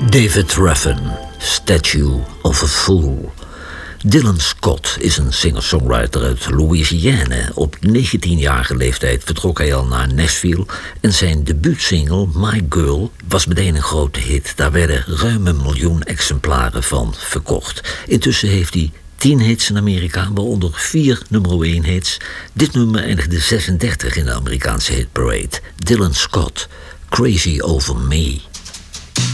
David Ruffin, Statue of a Fool. Dylan Scott is een singer-songwriter uit Louisiana. Op 19-jarige leeftijd vertrok hij al naar Nashville en zijn debuutsingle My Girl was meteen een grote hit. Daar werden ruim 1 miljoen exemplaren van verkocht. Intussen heeft hij 10 hits in Amerika, waaronder 4 nummer 1 hits. Dit nummer eindigde 36 in de Amerikaanse hitparade. Dylan Scott, Crazy Over Me.